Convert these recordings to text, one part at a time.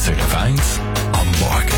SRF 1 am Morgen.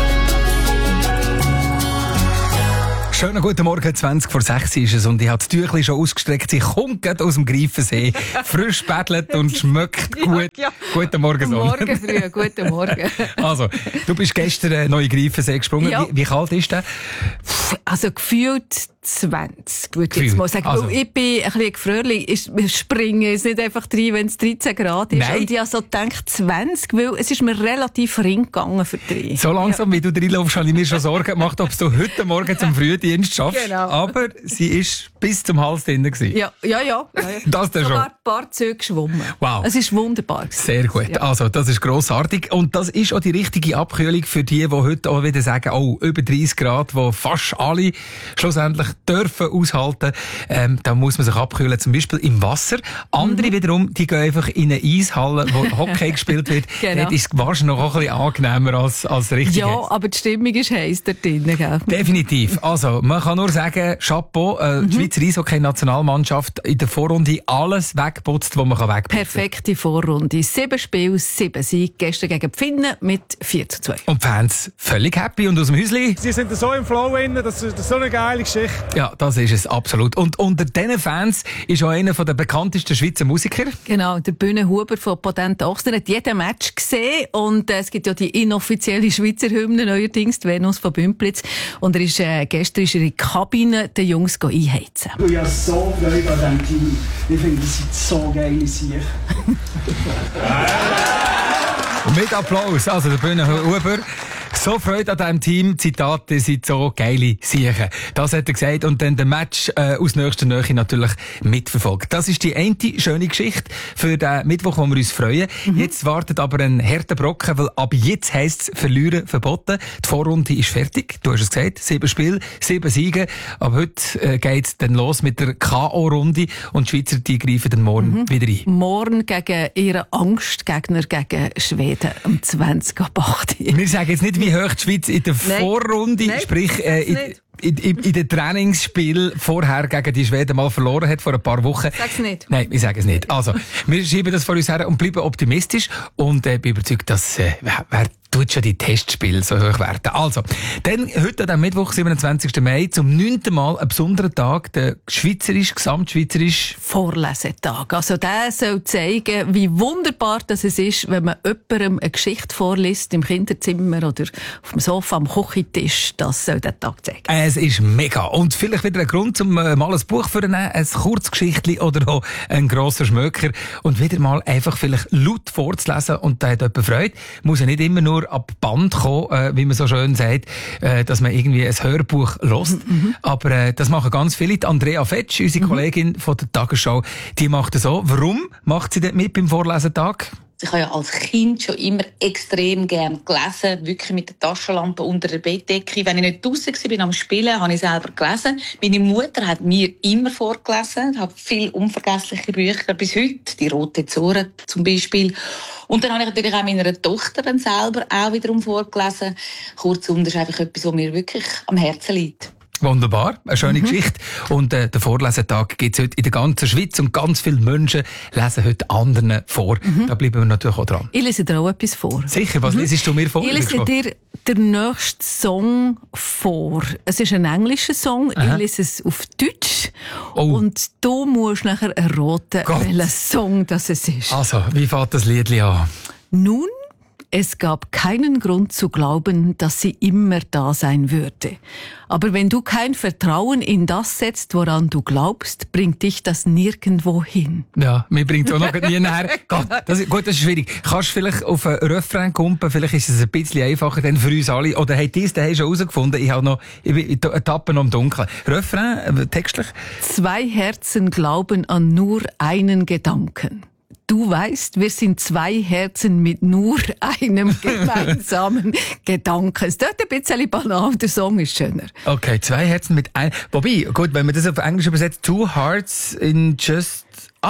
Schönen guten Morgen, 20 vor 6 ist es und ich habe das Tüchlein schon ausgestreckt. Sie kommt gerade aus dem Greifensee, frisch bettelt und schmeckt gut. Ja. Guten Morgen, Sonne. Morgen früh, guten Morgen. Also, du bist gestern neu in den Greifensee gesprungen. Ja. Wie kalt ist der? Also gefühlt 20, würde ich jetzt mal sagen. Also. Ich bin ein bisschen gefröhlich. Wir springen jetzt nicht einfach rein, wenn es 13 Grad ist. Nein. Und ich habe so gedacht, 20, weil es ist mir relativ ring gegangen für 3. So langsam, wie du reinlaufst, habe ich mir schon Sorgen gemacht, ob du heute Morgen zum Frühdienst schaffst. Genau. Aber sie ist bis zum Hals drin gewesen. Ja. Das dann schon. Sogar ein paar Züge geschwommen. Wow. Es ist wunderbar. Sehr gut. Ja. Also, das ist grossartig. Und das ist auch die richtige Abkühlung für die heute auch wieder sagen, oh, über 30 Grad, wo fast alle schlussendlich dürfen aushalten. Da muss man sich abkühlen, zum Beispiel im Wasser. Andere wiederum, die gehen einfach in eine Eishalle, wo Hockey gespielt wird. Genau. Dort ist es wahrscheinlich noch ein bisschen angenehmer als richtig. Ja, aber die Stimmung ist heiß da drinnen, gell? Definitiv. Also, man kann nur sagen, Chapeau, die Schweizer Eishockey-Nationalmannschaft in der Vorrunde alles weggeputzt, was man wegputzen kann. Perfekte Vorrunde. 7 Spiele, 7 Siege. Gestern gegen die Finnen mit 4:2. Und die Fans völlig happy und aus dem Häusli. Sie sind so im Flow drin, das ist so eine geile Geschichte. Ja, das ist es, absolut. Und unter diesen Fans ist auch einer der bekanntesten Schweizer Musiker. Genau, der Bühne Huber von Patent Ochsen hat jeden Match gesehen und es gibt ja die inoffizielle Schweizer Hymne neuerdings, die Venus von Bümplitz. Und gestern ist er in die Kabine den Jungs einheizen. Ich habe so Freude an diesem Team. Ich finde, das sind so geile Sicher. Mit Applaus, also der Bühne Huber. So Freude an diesem Team, Zitate sind so geile Siechen. Das hat er gesagt und dann den Match aus nächster Nähe natürlich mitverfolgt. Das ist die eine schöne Geschichte für den Mittwoch, wo wir uns freuen. Jetzt wartet aber ein harter Brocken, weil ab jetzt heisst es Verlieren verboten. Die Vorrunde ist fertig, du hast es gesagt, 7 Spiele, 7 Siege. Ab heute geht es dann los mit der K.O.-Runde und die Schweizer, die greifen dann morgen wieder ein. Morgen gegen ihren Angstgegner, gegen Schweden, um 20:08. Wir sagen jetzt nicht, wie hoch die Schweiz in der Vorrunde, Nein, sprich in den Trainingsspiel vorher gegen die Schweden mal verloren hat, vor ein paar Wochen. Sag's nicht. Nein, ich sage es nicht. Also, wir schieben das vor uns her und bleiben optimistisch und bin überzeugt, dass wer tut schon die Testspiele so hoch werden. Also, dann heute am Mittwoch, 27. Mai, zum 9. Mal ein besonderer Tag, der gesamtschweizerisch Vorlesetag. Also der soll zeigen, wie wunderbar das es ist, wenn man jemandem eine Geschichte vorliest, im Kinderzimmer oder auf dem Sofa am Küchentisch. Das soll der Tag zeigen. Es ist mega. Und vielleicht wieder ein Grund, um mal ein Buch zu nehmen, ein Kurzgeschichtli oder auch ein grosser Schmöker und wieder mal einfach vielleicht laut vorzulesen und da hat jemand Freude. Muss ja nicht immer nur ab Band kommen, wie man so schön sagt, dass man irgendwie ein Hörbuch hört. Aber das machen ganz viele. Die Andrea Fetsch, unsere Kollegin von der Tagesschau, die macht das so. Warum macht sie dort mit beim Vorlesetag? Ich habe ja als Kind schon immer extrem gern gelesen, wirklich mit der Taschenlampe unter der Bettdecke. Wenn ich nicht draussen war am Spielen, habe ich selber gelesen. Meine Mutter hat mir immer vorgelesen. Ich habe viele unvergessliche Bücher bis heute, die Rote Zora zum Beispiel. Und dann habe ich natürlich auch meiner Tochter dann selber auch wiederum vorgelesen. Kurzum, das ist einfach etwas, was mir wirklich am Herzen liegt. Wunderbar, eine schöne Geschichte. Und der Vorlesetag gibt es heute in der ganzen Schweiz und ganz viele Menschen lesen heute anderen vor. Da bleiben wir natürlich auch dran. Ich lese dir auch etwas vor. Sicher, was lesest du mir vor? Ich lese dir den nächsten Song vor. Es ist ein englischer Song, ich lese es auf Deutsch. Oh. Und du musst nachher erraten, welcher Song das es ist. Also, wie fängt das Liedli an? Nun, es gab keinen Grund zu glauben, dass sie immer da sein würde. Aber wenn du kein Vertrauen in das setzt, woran du glaubst, bringt dich das nirgendwo hin. Ja, mir bringt es auch noch nie näher. Gott, das ist schwierig. Kannst du vielleicht auf einen Refrain kumpen? Vielleicht ist es ein bisschen einfacher dann für uns alle. Oder habt ihr es schon herausgefunden? Ich bin Tappen am Dunkeln. Refrain, textlich? 2 Herzen glauben an nur einen Gedanken. Du weißt, wir sind 2 Herzen mit nur einem gemeinsamen Gedanken. Es tut ein bisschen banal, der Song ist schöner. Okay, 2 Herzen mit einem. Wobei, gut, wenn man das auf Englisch übersetzt, 2 hearts in just...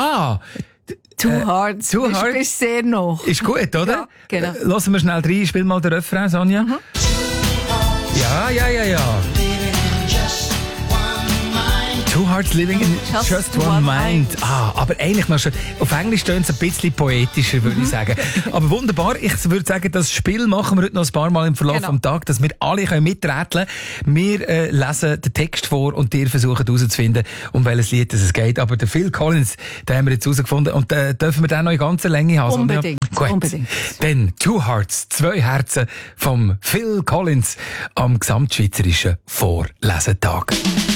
Two Hearts. Two Du Hearts. bist sehr noch. Ist gut, oder? Ja, genau. Lassen wir schnell rein. Spiel mal den Refrain, Sonja. Ja. Two Hearts Living in Just One Mind. Aber eigentlich noch schon. Auf Englisch tönt es ein bisschen poetischer, würde ich sagen. Aber wunderbar. Ich würde sagen, das Spiel machen wir heute noch ein paar Mal im Verlauf des Tages, dass wir alle miträtseln können. Wir lesen den Text vor und ihr versuchen herauszufinden, um welches Lied es geht. Aber der Phil Collins, den haben wir jetzt herausgefunden. Und dürfen wir den noch in ganzer Länge haben? Unbedingt. Gut. Unbedingt. Dann Two Hearts, 2 Herzen vom Phil Collins am gesamtschweizerischen Vorlesetag.